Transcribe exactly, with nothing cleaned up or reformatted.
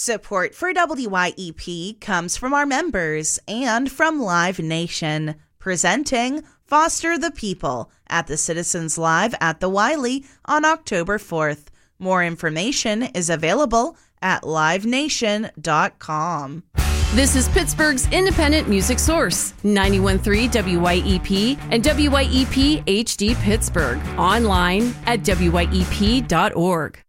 Support for W Y E P comes from our members and from Live Nation, presenting Foster the People at the Citizens Live at the Wiley on October fourth. More information is available at live nation dot com. This is Pittsburgh's independent music source, ninety-one point three W Y E P and W Y E P H D Pittsburgh. Online at W Y E P dot org.